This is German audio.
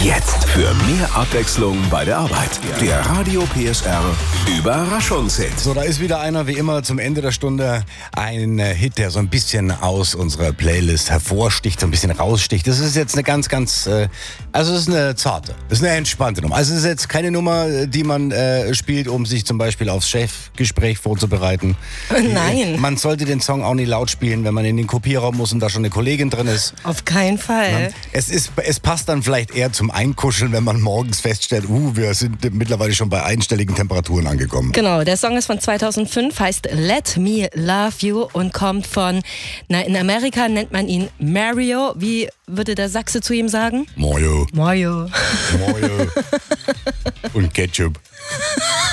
Jetzt für mehr Abwechslung bei der Arbeit. Der Radio PSR Überraschungshit. So, da ist wieder einer, wie immer, zum Ende der Stunde ein Hit, der so ein bisschen aus unserer Playlist hervorsticht, so ein bisschen raussticht. Das ist jetzt eine ganz, also es ist eine zarte, das ist eine entspannte Nummer. Also es ist jetzt keine Nummer, die man spielt, um sich zum Beispiel aufs Chefgespräch vorzubereiten. Nein. Man sollte den Song auch nicht laut spielen, wenn man in den Kopierraum muss und da schon eine Kollegin drin ist. Auf keinen Fall. Es passt dann vielleicht eher zum Einkuscheln, wenn man morgens feststellt, wir sind mittlerweile schon bei einstelligen Temperaturen angekommen. Genau, der Song ist von 2005, heißt Let Me Love You und kommt von, in Amerika nennt man ihn Mario. Wie würde der Sachse zu ihm sagen? Mario. Mario. Mario. Und Ketchup.